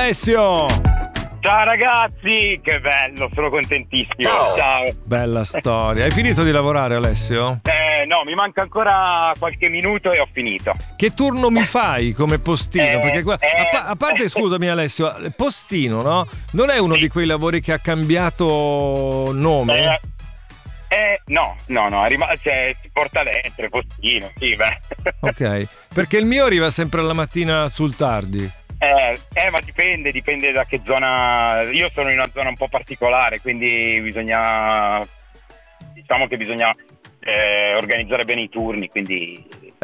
Alessio! Ciao ragazzi, che bello, sono contentissimo. Ciao. Bella storia. Hai finito di lavorare, Alessio? No, mi manca ancora qualche minuto e ho finito. Che turno mi fai come postino? Perché qua, a parte, scusami Alessio, postino, no? Non è uno di quei lavori che ha cambiato nome? No, si porta dentro, postino, sì, beh. Ok, perché il mio arriva sempre alla mattina sul tardi. Ma dipende da che zona. Io sono in una zona un po' particolare, quindi bisogna organizzare bene i turni, quindi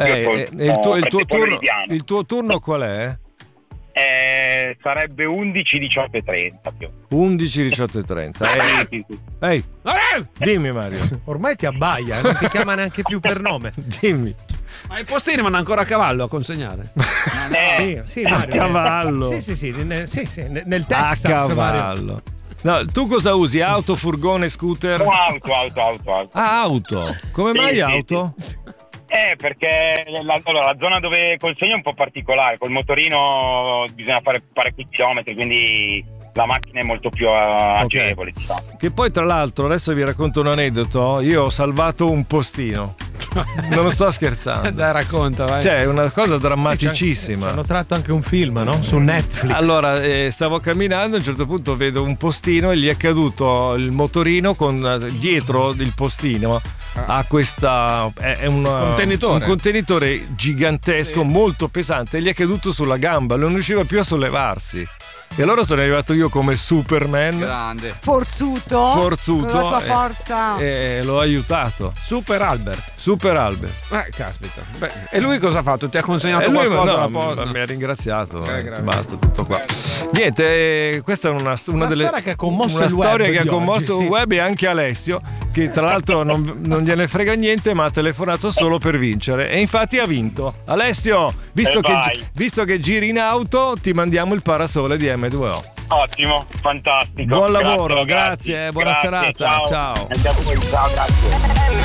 il tuo turno qual è? Sarebbe 11, 18 e 30 più. 11, 18 e 30. Ehi, dimmi Mario. Ormai ti abbaia, non ti chiama neanche più per nome. Dimmi. Ma i postini vanno ancora a cavallo a consegnare? Sì, a Mario, cavallo. Sì, nel Texas, a cavallo. No, tu cosa usi? Auto, furgone, scooter? Auto. Auto. Come mai auto? Sì. Perché la zona dove consegno è un po' particolare, col motorino bisogna fare parecchi chilometri, quindi la macchina è molto più agevole, diciamo. Che poi tra l'altro, adesso vi racconto un aneddoto, io ho salvato un postino. Non sto scherzando. Dai, racconta, vai. Cioè, è una cosa drammaticissima. Hanno tratto anche un film, no? Su Netflix. Allora, stavo camminando, a un certo punto vedo un postino e gli è caduto il motorino con dietro il postino. Ha questa è un contenitore gigantesco, molto pesante, e gli è caduto sulla gamba, non riusciva più a sollevarsi. E allora sono arrivato io come Superman. Grande. Forzuto. Con la sua forza. E l'ho aiutato. Super Albert. Caspita. Beh, e lui cosa ha fatto? Ti ha consegnato qualcosa alla porta? Mi ha ringraziato. Basta, tutto qua. Niente, questa è una delle storia che ha commosso una il storia web che ha commosso oggi, il web e anche Alessio, che tra l'altro non gliene frega niente, ma ha telefonato solo per vincere. E infatti ha vinto. Alessio, visto che giri in auto, ti mandiamo il parasole di M2O. Ottimo, fantastico. Buon lavoro, grazie, buona serata. Ciao. Anche a voi, ciao, grazie.